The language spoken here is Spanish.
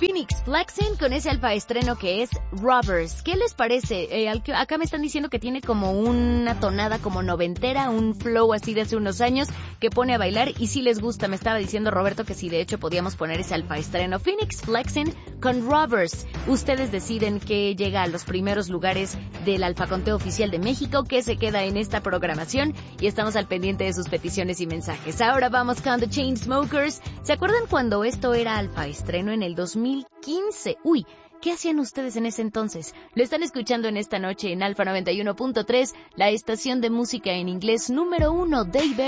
Phoenix Flexing con ese alfa estreno que es Robbers. ¿Qué les parece? Acá me están diciendo que tiene como una tonada como noventera, un flow así de hace unos años que pone a bailar y sí les gusta. Me estaba diciendo Roberto que sí, de hecho podíamos poner ese alfa estreno. Phoenix Flexing con Robbers. Ustedes deciden qué llega a los primeros lugares del alfa conteo oficial de México, qué se queda en esta programación y estamos al pendiente de sus peticiones y mensajes. Ahora vamos con The Chainsmokers. ¿Se acuerdan cuando esto era alfa estreno en el 2015? Uy, ¿qué hacían ustedes en ese entonces? Lo están escuchando en esta noche en Alfa 91.3, la estación de música en inglés número 1 de